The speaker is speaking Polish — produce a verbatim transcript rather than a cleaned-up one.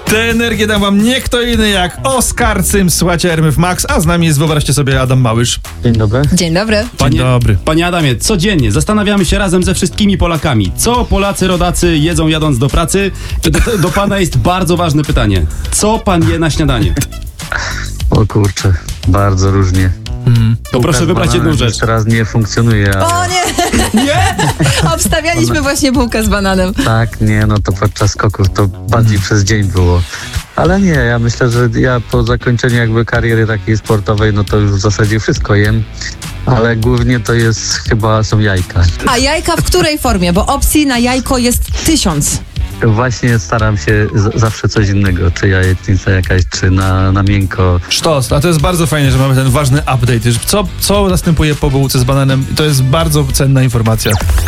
Tę energię dam wam nie kto inny jak Oskar Cym, słuchacie R M F Max, a z nami jest, wyobraźcie sobie, Adam Małysz. Dzień dobry. Dzień dobry. Dzień Panie, dobry. Panie Adamie, codziennie zastanawiamy się razem ze wszystkimi Polakami, co Polacy rodacy jedzą jadąc do pracy. I do, do pana jest bardzo ważne pytanie. Co pan je na śniadanie? O kurczę, bardzo różnie. Mm. To proszę wybrać jedną rzecz. Teraz nie funkcjonuje, ale O nie! Nie! Obstawialiśmy właśnie bułkę z bananem. tak, nie, no to podczas skoków to bardziej przez dzień było. Ale nie, ja myślę, że ja po zakończeniu jakby kariery takiej sportowej, no to już w zasadzie wszystko jem. Ale głównie to jest chyba są jajka. A jajka w której formie? Bo opcji na jajko jest tysiąc. Właśnie staram się z- zawsze coś innego, czy jajecznica jakaś, czy na, na miękko. Sztos, a to jest bardzo fajne, że mamy ten ważny update. Co, co następuje po bułce z bananem? To jest bardzo cenna informacja.